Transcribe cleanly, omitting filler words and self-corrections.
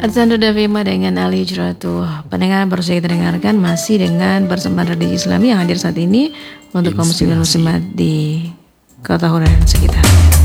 Adzan Fima dengan Ali Juratuh. Pendengar baru saja kita dengarkan masih dengan persembahan religi Islami yang hadir saat ini untuk kaum muslimin muslimat di Kota Hura dan sekitar.